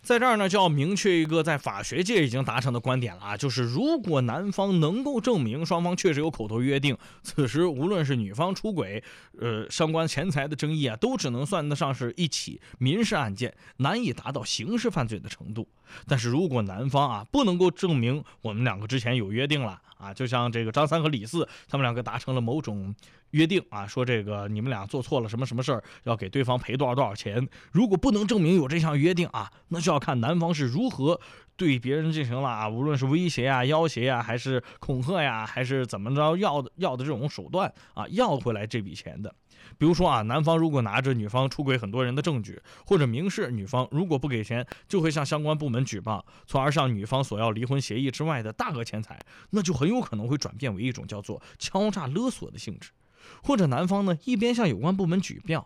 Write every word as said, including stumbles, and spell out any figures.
在这儿呢，就要明确一个在法学界已经达成的观点了啊，就是如果男方能够证明双方确实有口头约定，此时无论是女方出轨，呃，相关钱财的争议啊，都只能算得上是一起民事案件，难以达到刑事犯罪的程度。但是如果男方啊不能够证明我们两个之前有约定了啊，就像这个张三和李四，他们两个达成了某种约定啊，说这个你们俩做错了什么什么事儿，要给对方赔多少多少钱。如果不能证明有这项约定啊，那就要看男方是如何对别人进行了啊，无论是威胁啊、要挟啊，还是恐吓呀，还是怎么着要的要的这种手段啊，要回来这笔钱的。比如说啊，男方如果拿着女方出轨很多人的证据，或者明示女方如果不给钱，就会向相关部门举报，从而向女方索要离婚协议之外的大额钱财，那就很有可能会转变为一种叫做敲诈勒索的性质。或者男方呢一边向有关部门举报，